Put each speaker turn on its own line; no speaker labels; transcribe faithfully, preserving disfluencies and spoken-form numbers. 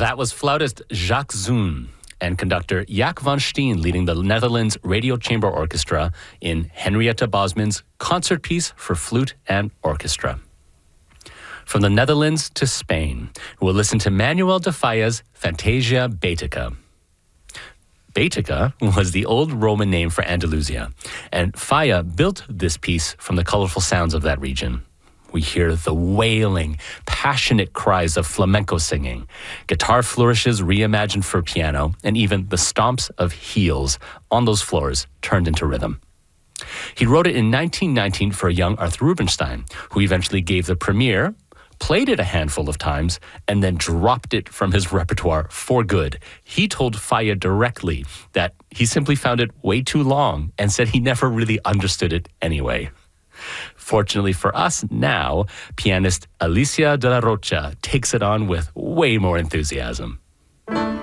That was flautist Jacques Zoon and conductor Jaak van Steen leading the Netherlands Radio Chamber Orchestra in Henrietta Bosman's concert piece for flute and orchestra. From the Netherlands to Spain, we'll listen to Manuel de Falla's Fantasia Baetica. Baetica was the old Roman name for Andalusia, and Falla built this piece from the colorful sounds of that region. We hear the wailing, passionate cries of flamenco singing, guitar flourishes reimagined for piano, and even the stomps of heels on those floors turned into rhythm. He wrote it in nineteen nineteen for a young Arthur Rubinstein, who eventually gave the premiere, played it a handful of times, and then dropped it from his repertoire for good. He told Falla directly that he simply found it way too long and said he never really understood it anyway. Fortunately for us now, pianist Alicia de la Rocha takes it on with way more enthusiasm.